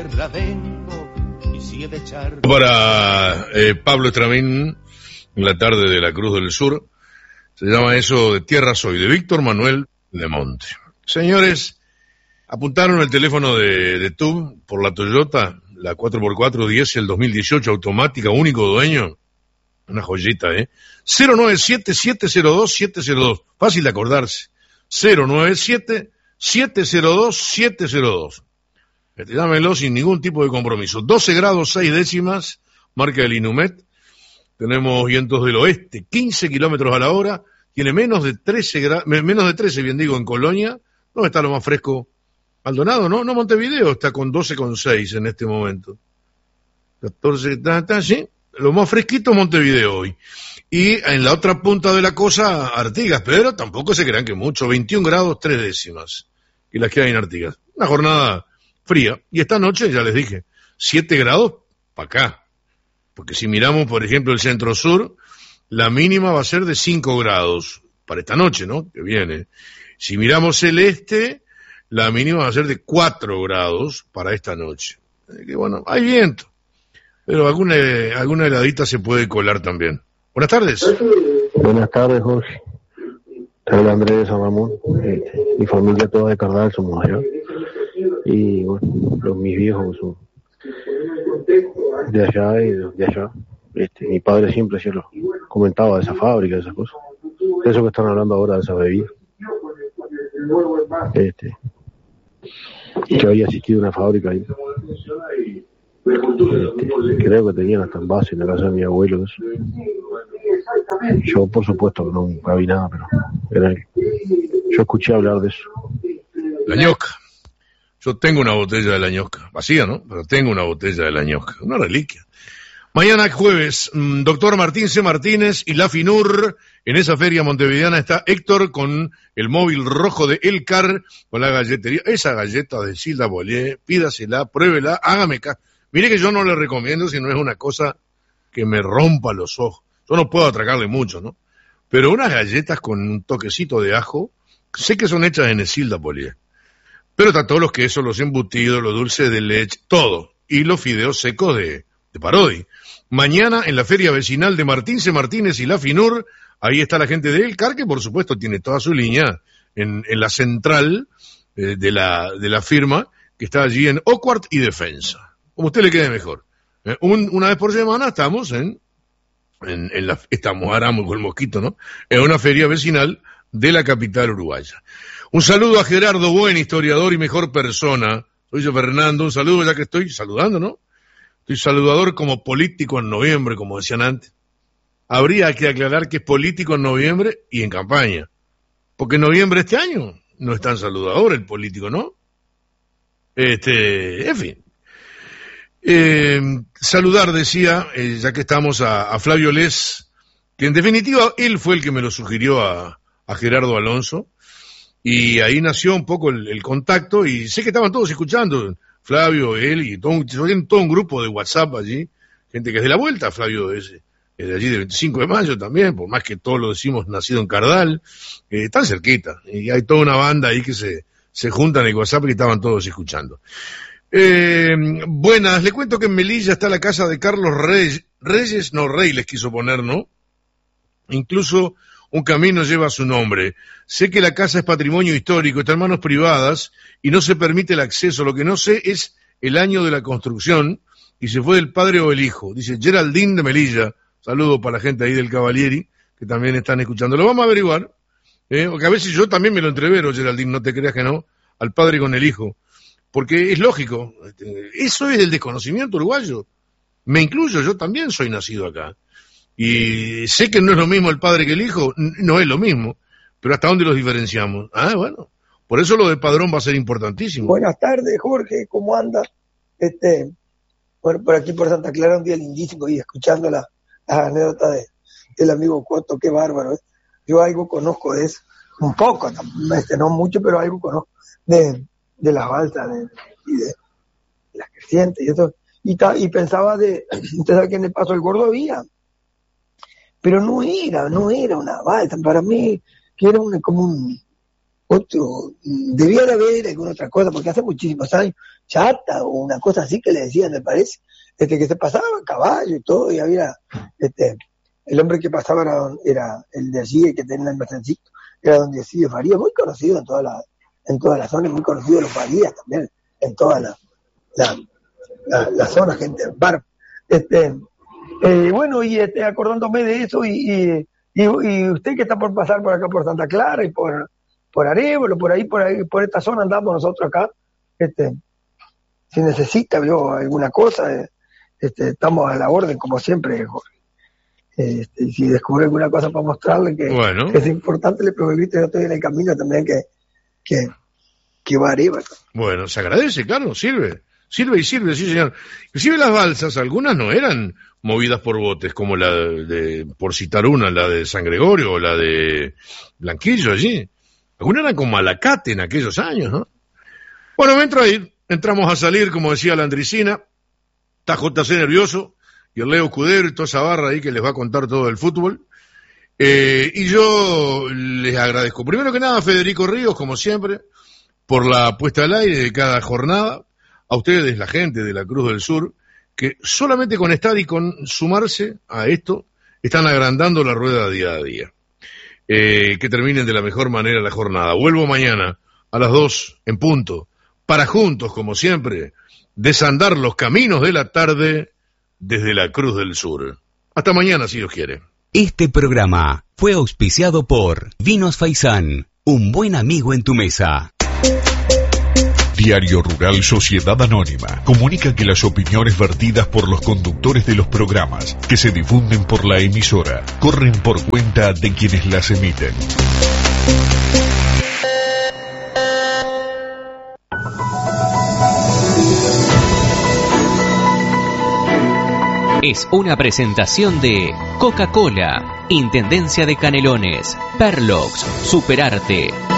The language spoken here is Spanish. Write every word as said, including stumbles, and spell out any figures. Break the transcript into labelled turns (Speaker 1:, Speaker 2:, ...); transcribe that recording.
Speaker 1: Para eh, Pablo Estramín, en la tarde de la Cruz del Sur, se llama eso de Tierra Soy, de Víctor Manuel de Monte. Señores, apuntaron el teléfono de, de T U B por la Toyota, la cuatro por cuatro diésel dos mil dieciocho, automática, único dueño. Una joyita, ¿eh? cero nueve siete, siete cero dos, siete cero dos. Fácil de acordarse. cero nueve siete, siete cero dos, siete cero dos. Llámenlo sin ningún tipo de compromiso. doce grados seis décimas, marca el Inumet. Tenemos vientos del oeste, quince kilómetros a la hora. Tiene menos de trece grados, menos de trece, bien digo, en Colonia. No está lo más fresco. Maldonado, ¿no? No, Montevideo está con doce coma seis en este momento. catorce, está, está, sí. Lo más fresquito Montevideo hoy. Y en la otra punta de la cosa, Artigas, pero tampoco se crean que mucho. veintiún grados tres décimas. Y las que hay en Artigas. Una jornada fría. Y esta noche, ya les dije, siete grados para acá. Porque si miramos, por ejemplo, el centro-sur, la mínima va a ser de cinco grados para esta noche, ¿no? Que viene. Si miramos el este, la mínima va a ser de cuatro grados para esta noche. Que bueno, hay viento. Pero alguna, alguna heladita se puede colar también. Buenas tardes.
Speaker 2: Buenas tardes, Jorge. Te habla Andrés de San Ramón. Eh, mi familia toda de Cardal somos allá. Y bueno, los, mis viejos son de allá y de allá. Este, mi padre siempre se lo comentaba de esa fábrica, de esas cosas. De eso que están hablando ahora, de esa bebida. Este, que había asistido a una fábrica ahí. Este, creo que tenían hasta en base en la casa de mi abuelo. Eso. Yo, por supuesto, que nunca vi nada, pero era, yo escuché hablar de eso.
Speaker 1: La ñosca. Yo tengo una botella de la ñosca, vacía, ¿no? Pero tengo una botella de la ñosca, una reliquia. Mañana jueves, doctor Martín C. Martínez y la FINUR, en esa feria montevideana está Héctor con el móvil rojo de Elcar, con la galletería, esa galleta de Silda Bollier, pídasela, pruébela, hágame caso. Mire que yo no le recomiendo si no es una cosa que me rompa los ojos. Yo no puedo atracarle mucho, ¿no? Pero unas galletas con un toquecito de ajo, sé que son hechas en Esilda Bollier. Pero está todos los quesos, los embutidos, los dulces de leche, todo. Y los fideos secos de, de Parodi. Mañana en la feria vecinal de Martín C. Martínez y la FINUR, ahí está la gente de Elcar, que por supuesto tiene toda su línea en, en la central eh, de, la, de la firma, que está allí en Oquart y Defensa. Como a usted le quede mejor. Eh, un, una vez por semana estamos en, en, en la, estamos aramos con el mosquito, ¿no? En una feria vecinal de la capital uruguaya. Un saludo a Gerardo Buen, historiador y mejor persona. Soy yo, Fernando, un saludo ya que estoy saludando, ¿no? Estoy saludador como político en noviembre, como decían antes. Habría que aclarar que es político en noviembre y en campaña. Porque en noviembre este año no es tan saludador el político, ¿no? Este, en fin. Eh, saludar, decía, eh, ya que estamos a, a Flavio Les, que en definitiva él fue el que me lo sugirió a, a Gerardo Alonso, y ahí nació un poco el, el contacto, y sé que estaban todos escuchando, Flavio, él, y todo un, todo un grupo de WhatsApp allí, gente que es de la vuelta, Flavio es, es de allí de veinticinco de mayo también, por más que todos lo decimos nacido en Cardal, eh, tan cerquita, y hay toda una banda ahí que se, se juntan en el WhatsApp y estaban todos escuchando. Eh, buenas, le cuento que en Melilla está la casa de Carlos Reyes, Reyes, no, Rey les quiso poner, ¿no? Incluso un camino lleva su nombre. Sé que la casa es patrimonio histórico, está en manos privadas y no se permite el acceso. Lo que no sé es el año de la construcción y si fue del padre o el hijo. Dice Geraldine de Melilla. Saludo para la gente ahí del Cavalieri que también están escuchando. Lo vamos a averiguar, ¿eh? Porque a veces yo también me lo entrevero, Geraldine, no te creas que no, al padre con el hijo. Porque es lógico, eso es el desconocimiento uruguayo. Me incluyo, yo también soy nacido acá. Y sé que no es lo mismo el padre que el hijo, no es lo mismo. Pero ¿hasta dónde los diferenciamos? Ah, bueno, por eso lo de padrón va a ser importantísimo.
Speaker 3: Buenas tardes, Jorge, ¿cómo anda? Este, bueno, por aquí por Santa Clara un día lindísimo y escuchando la, la anécdota de, del amigo Coto, qué bárbaro. ¿eh? Yo algo conozco de eso, un poco, este, no mucho, pero algo conozco de... de las balsas de, y de, de las crecientes y eso y, ta, y pensaba de usted sabe quién le pasó el Gordo Vía, pero no era no era una balsa para mí, que era un, como un otro, debía de haber alguna otra cosa, porque hace muchísimos años, chata o una cosa así que le decían, me parece, este que se pasaba a caballo y todo, y había, este, el hombre que pasaba era, era el de allí, el que tenía el almacencito, era don Diosío Farías, muy conocido en toda la, en toda la zona, muy conocido los Farías también, en toda la, la, la, la zona, gente, bar, este, eh, bueno, y este, acordándome de eso, y, y, y, y usted que está por pasar por acá por Santa Clara y por, por Arévalo, por ahí, por ahí, por esta zona andamos nosotros acá, este, si necesita yo alguna cosa, este, estamos a la orden como siempre, Jorge. Este, si descubre alguna cosa para mostrarle que,
Speaker 1: bueno.
Speaker 3: que es importante, le pregunto, yo estoy en el camino también que, que, que va arriba.
Speaker 1: Bueno, se agradece, claro, sirve, sirve y sirve, sí señor. Inclusive las balsas, algunas no eran movidas por botes, como la de, por citar una, la de San Gregorio o la de Blanquillo allí. Algunas eran con Malacate en aquellos años, ¿no? Bueno, me entro a ir, entramos a salir, como decía la Andricina, está J C nervioso, y el Leo Escudero y toda esa barra ahí que les va a contar todo el fútbol. Eh, y yo les agradezco, primero que nada, a Federico Ríos, como siempre, por la puesta al aire de cada jornada, a ustedes, la gente de la Cruz del Sur, que solamente con estar y con sumarse a esto, están agrandando la rueda día a día. Eh, que terminen de la mejor manera la jornada. Vuelvo mañana a las dos en punto, para juntos, como siempre, desandar los caminos de la tarde desde la Cruz del Sur. Hasta mañana, si Dios quiere.
Speaker 4: Este programa fue auspiciado por Vinos Faisán, un buen amigo en tu mesa.
Speaker 5: Diario Rural Sociedad Anónima comunica que las opiniones vertidas por los conductores de los programas que se difunden por la emisora corren por cuenta de quienes las emiten.
Speaker 6: Es una presentación de Coca-Cola, Intendencia de Canelones, Perlox, Superarte,